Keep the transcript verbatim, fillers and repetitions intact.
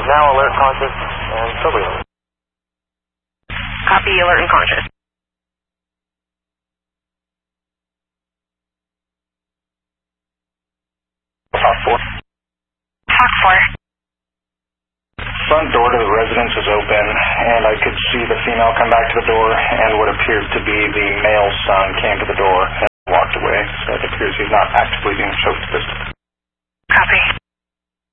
now alert, conscious, and sober. Copy, alert and conscious. Fox four. Fox four. Front door to the residence is open, and I could see the female come back to the door, and what appears to be the male son came to the door and walked away, so it appears he's not actively being choked. Copy.